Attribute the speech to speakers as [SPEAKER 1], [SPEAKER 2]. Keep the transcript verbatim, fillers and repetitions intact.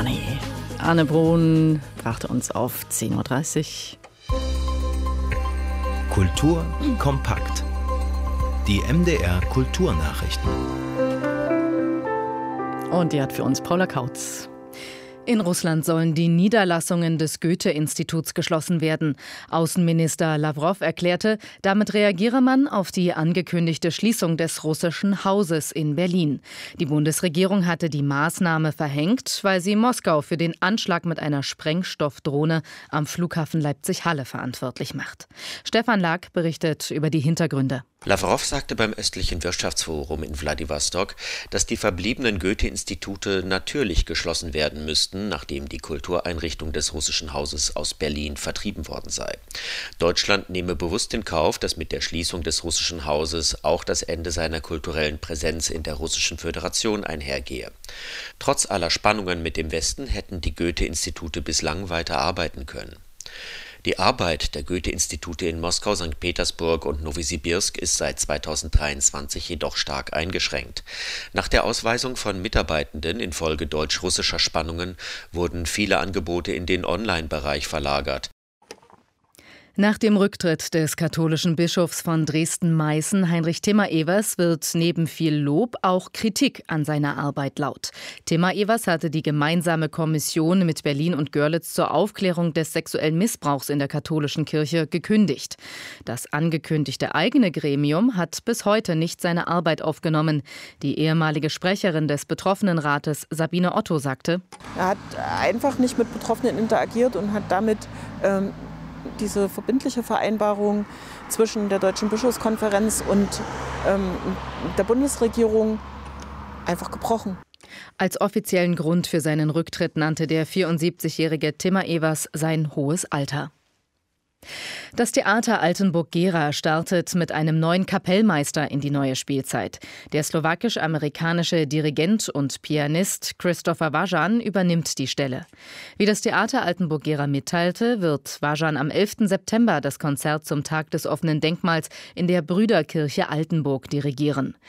[SPEAKER 1] Money. Arne Brun brachte uns auf zehn Uhr dreißig.
[SPEAKER 2] Kultur kompakt. Die M D R Kulturnachrichten.
[SPEAKER 1] Und die hat für uns Paula Kautz. In Russland sollen die Niederlassungen des Goethe-Instituts geschlossen werden. Außenminister Lawrow erklärte, damit reagiere man auf die angekündigte Schließung des russischen Hauses in Berlin. Die Bundesregierung hatte die Maßnahme verhängt, weil sie Moskau für den Anschlag mit einer Sprengstoffdrohne am Flughafen Leipzig-Halle verantwortlich macht. Stefan Lag berichtet über die Hintergründe.
[SPEAKER 3] Lawrow sagte beim östlichen Wirtschaftsforum in Wladiwostok, dass die verbliebenen Goethe-Institute natürlich geschlossen werden müssten, nachdem die Kultureinrichtung des russischen Hauses aus Berlin vertrieben worden sei. Deutschland nehme bewusst in Kauf, dass mit der Schließung des russischen Hauses auch das Ende seiner kulturellen Präsenz in der Russischen Föderation einhergehe. Trotz aller Spannungen mit dem Westen hätten die Goethe-Institute bislang weiter arbeiten können. Die Arbeit der Goethe-Institute in Moskau, Sankt Petersburg und Nowosibirsk ist seit zweitausenddreiundzwanzig jedoch stark eingeschränkt. Nach der Ausweisung von Mitarbeitenden infolge deutsch-russischer Spannungen wurden viele Angebote in den Online-Bereich verlagert.
[SPEAKER 1] Nach dem Rücktritt des katholischen Bischofs von Dresden-Meißen, Heinrich Timmer-Evers, wird neben viel Lob auch Kritik an seiner Arbeit laut. Timmer-Evers hatte die gemeinsame Kommission mit Berlin und Görlitz zur Aufklärung des sexuellen Missbrauchs in der katholischen Kirche gekündigt. Das angekündigte eigene Gremium hat bis heute nicht seine Arbeit aufgenommen. Die ehemalige Sprecherin des Betroffenenrates, Sabine Otto, sagte:
[SPEAKER 4] Er hat einfach nicht mit Betroffenen interagiert und hat damit ähm, diese verbindliche Vereinbarung zwischen der Deutschen Bischofskonferenz und ähm, der Bundesregierung einfach gebrochen.
[SPEAKER 1] Als offiziellen Grund für seinen Rücktritt nannte der vierundsiebzigjährige Timmer-Evers sein hohes Alter. Das Theater Altenburg-Gera startet mit einem neuen Kapellmeister in die neue Spielzeit. Der slowakisch-amerikanische Dirigent und Pianist Christopher Vajan übernimmt die Stelle. Wie das Theater Altenburg-Gera mitteilte, wird Vajan am elften September das Konzert zum Tag des offenen Denkmals in der Brüderkirche Altenburg dirigieren.